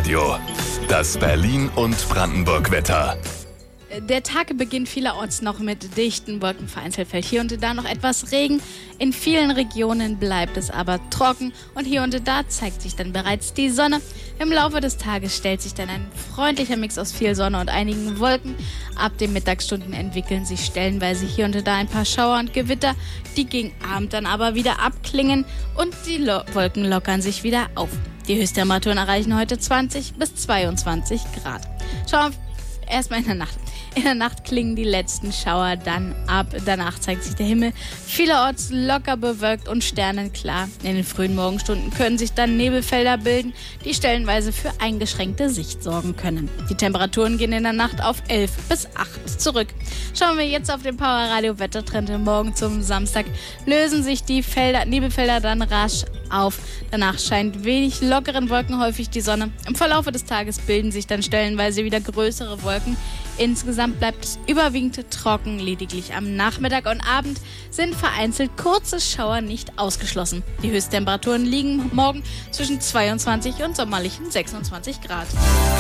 Radio. Das Berlin- und Brandenburg-Wetter. Der Tag beginnt vielerorts noch mit dichten Wolken, vereinzelt fällt hier und da noch etwas Regen. In vielen Regionen bleibt es aber trocken und hier und da zeigt sich dann bereits die Sonne. Im Laufe des Tages stellt sich dann ein freundlicher Mix aus viel Sonne und einigen Wolken. Ab den Mittagsstunden entwickeln sich stellenweise hier und da ein paar Schauer und Gewitter, die gegen Abend dann aber wieder abklingen und die Wolken lockern sich wieder auf. Die Höchsttemperaturen erreichen heute 20 bis 22 Grad. Schauen wir erstmal in der Nacht. In der Nacht klingen die letzten Schauer dann ab. Danach zeigt sich der Himmel vielerorts locker bewölkt und sternenklar. In den frühen Morgenstunden können sich dann Nebelfelder bilden, die stellenweise für eingeschränkte Sicht sorgen können. Die Temperaturen gehen in der Nacht auf 11 bis 8 zurück. Schauen wir jetzt auf den Powerradio Wettertrend. Morgen zum Samstag lösen sich die Nebelfelder dann rasch auf. Danach scheint wenig lockeren Wolken häufig die Sonne. Im Verlauf des Tages bilden sich dann stellenweise wieder größere Wolken. Insgesamt bleibt es überwiegend trocken. Lediglich am Nachmittag und Abend sind vereinzelt kurze Schauer nicht ausgeschlossen. Die Höchsttemperaturen liegen morgen zwischen 22 und sommerlichen 26 Grad.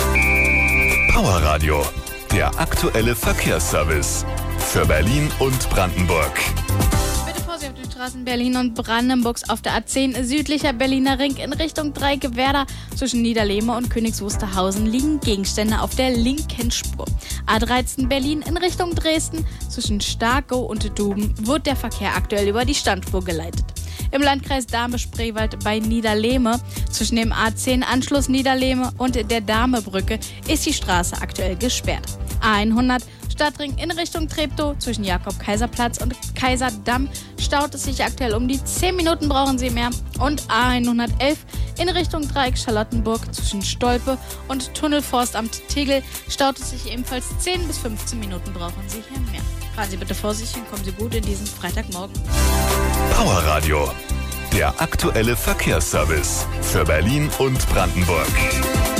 Powerradio, der aktuelle Verkehrsservice für Berlin und Brandenburg. Auf den Straßen Berlin und Brandenburgs auf der A10 südlicher Berliner Ring in Richtung Dreieckwerder zwischen Niederlehme und Königs Wusterhausen liegen Gegenstände auf der linken Spur. A13 Berlin in Richtung Dresden zwischen Starkow und Duben wird der Verkehr aktuell über die Standspur geleitet. Im Landkreis Dahme-Spreewald bei Niederlehme zwischen dem A10-Anschluss Niederlehme und der Dahmebrücke ist die Straße aktuell gesperrt. A100 Stadtring in Richtung Treptow zwischen Jakob-Kaiser-Platz und Kaiserdamm staut es sich aktuell um die 10 Minuten brauchen Sie mehr. Und A111 in Richtung Dreieck Charlottenburg zwischen Stolpe und Tunnelforstamt Tegel staut es sich ebenfalls 10 bis 15 Minuten brauchen Sie hier mehr. Fahren Sie bitte vorsichtig und kommen Sie gut in diesen Freitagmorgen. Powerradio, der aktuelle Verkehrsservice für Berlin und Brandenburg.